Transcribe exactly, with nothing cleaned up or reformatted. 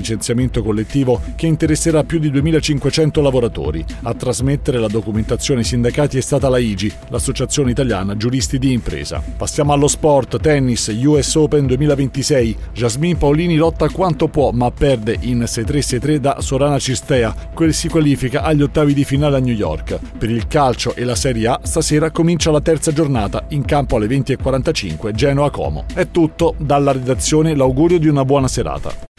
licenziamento collettivo che interesserà più di duemilacinquecento lavoratori. A trasmettere la documentazione ai sindacati è stata la I G I, l'Associazione Italiana Giuristi di Impresa. Passiamo allo sport, tennis, U S Open duemilaventisei. Jasmine Paolini lotta quanto può, ma perde in sei tre sei tre da Sorana Cirstea, che si qualifica agli ottavi di finale a New York. Per il calcio e la Serie A, stasera comincia la terza giornata, in campo alle venti e quarantacinque Genoa-Como. È tutto, dalla redazione l'augurio di una buona serata.